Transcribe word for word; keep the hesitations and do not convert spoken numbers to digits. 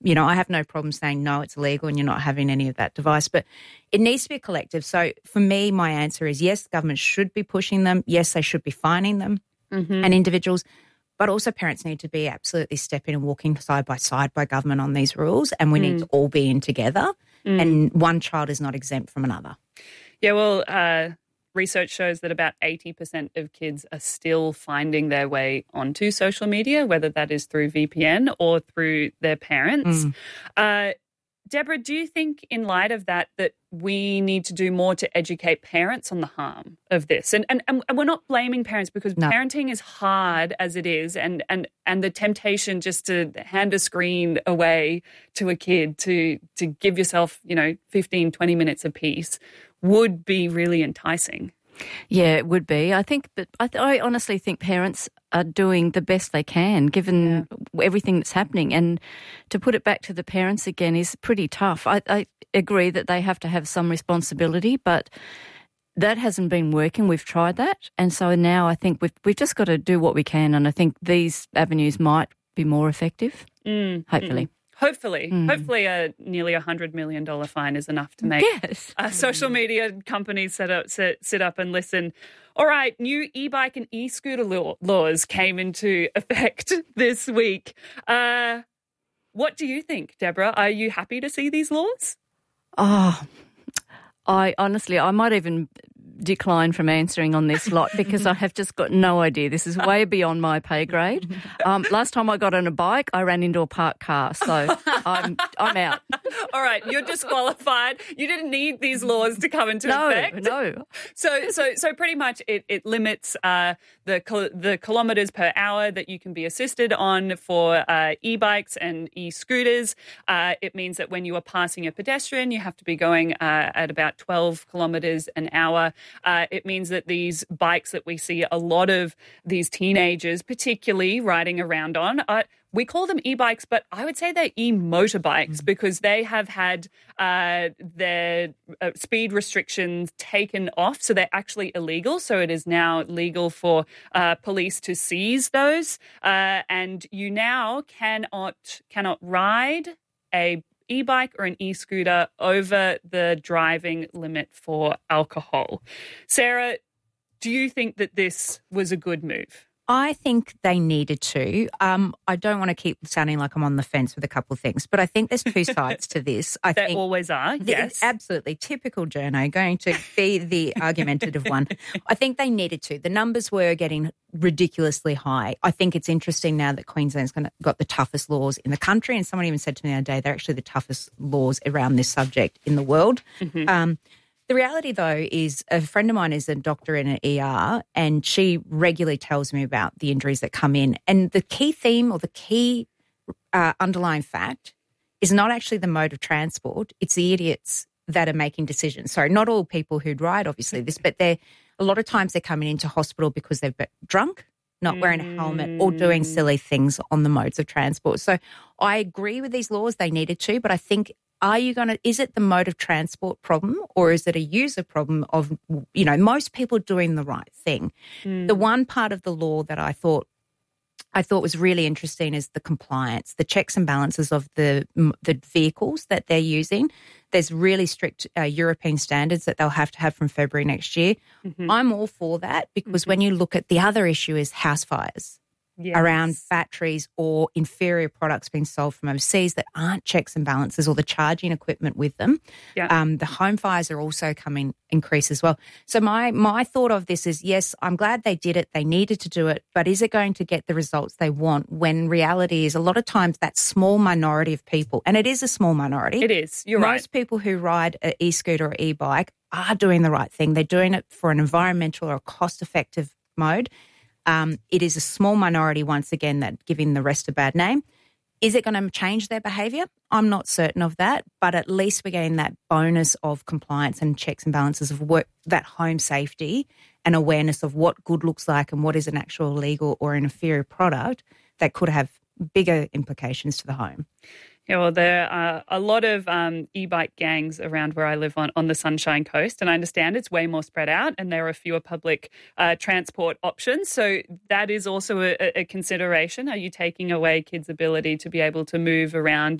you know, I have no problem saying, no, it's illegal and you're not having any of that device. But it needs to be a collective. So for me, my answer is yes, government should be pushing them. Yes, they should be fining them mm-hmm. and individuals. But also parents need to be absolutely stepping and walking side by side by government on these rules, and we mm. need to all be in together, mm. and one child is not exempt from another. Yeah, well, uh, research shows that about eighty percent of kids are still finding their way onto social media, whether that is through V P N or through their parents. Mm. Uh, Deborah, do you think in light of that that we need to do more to educate parents on the harm of this? And and, and we're not blaming parents because no. parenting is hard as it is, and, and, and the temptation just to hand a screen away to a kid to to give yourself, you know, fifteen, twenty minutes of peace would be really enticing. Yeah, it would be. I think, but I, th- I honestly think parents are doing the best they can given yeah. everything that's happening. And to put it back to the parents again is pretty tough. I, I agree that they have to have some responsibility, but that hasn't been working. We've tried that. And so now I think we've, we've just got to do what we can. And I think these avenues might be more effective, mm, hopefully. Mm. Hopefully, mm. hopefully a nearly one hundred million dollars fine is enough to make yes. uh, social media companies sit up, sit, sit up and listen. All right, new e-bike and e-scooter law, laws came into effect this week. Uh, what do you think, Deborah? Are you happy to see these laws? Oh, I honestly, I might even decline from answering on this lot because I have just got no idea. This is way beyond my pay grade. Um, last time I got on a bike, I ran into a parked car, so I'm I'm out. All right, you're disqualified. You didn't need these laws to come into no, effect. No, So so so pretty much it it limits uh, the the kilometres per hour that you can be assisted on for uh, e-bikes and e-scooters. Uh, it means that when you are passing a pedestrian, you have to be going uh, at about twelve kilometres an hour. Uh, it means that these bikes that we see a lot of these teenagers particularly riding around on, uh, we call them e-bikes, but I would say they're e-motorbikes mm. because they have had uh, their uh, speed restrictions taken off. So they're actually illegal. So it is now legal for uh, police to seize those. Uh, and you now cannot cannot ride a e-bike or an e-scooter over the driving limit for alcohol. Sarah, do you think that this was a good move? I think they needed to. Um, I don't want to keep sounding like I'm on the fence with a couple of things, but I think there's two sides to this. I there think always are, yes. Absolutely. Typical journo, going to be the argumentative one. I think they needed to. The numbers were getting ridiculously high. I think it's interesting now that Queensland's gonna, got the toughest laws in the country, and someone even said to me the other day they're actually the toughest laws around this subject in the world. Mm-hmm. Um, The reality, though, is a friend of mine is a doctor in an E R and she regularly tells me about the injuries that come in. And the key theme or the key uh, underlying fact is not actually the mode of transport. It's the idiots that are making decisions. Sorry, not all people who'd ride, obviously, this, but they're a lot of times they're coming into hospital because they've been drunk, not wearing a helmet or doing silly things on the modes of transport. So I agree with these laws. They needed to, but I think Are you going to, is it the mode of transport problem or is it a user problem of, you know, most people doing the right thing? Mm. The one part of the law that I thought, I thought was really interesting is the compliance, the checks and balances of the the vehicles that they're using. There's really strict uh, European standards that they'll have to have from February next year. Mm-hmm. I'm all for that because mm-hmm. when you look at the other issue is house fires. Yes. Around batteries or inferior products being sold from overseas that aren't checks and balances or the charging equipment with them. Yeah. Um, the home fires are also coming increase as well. So my my thought of this is, yes, I'm glad they did it. They needed to do it. But is it going to get the results they want when reality is a lot of times that small minority of people, and it is a small minority. It is. You're Most right. Most people who ride an e-scooter or e-bike are doing the right thing. They're doing it for an environmental or cost-effective mode. Um, it is a small minority, once again, that giving the rest a bad name. Is it going to change their behaviour? I'm not certain of that, but at least we're getting that bonus of compliance and checks and balances of work, that home safety and awareness of what good looks like and what is an actual legal or an inferior product that could have bigger implications to the home. Yeah, well, there are a lot of um, e-bike gangs around where I live on, on the Sunshine Coast, and I understand it's way more spread out and there are fewer public uh, transport options. So that is also a, a consideration. Are you taking away kids' ability to be able to move around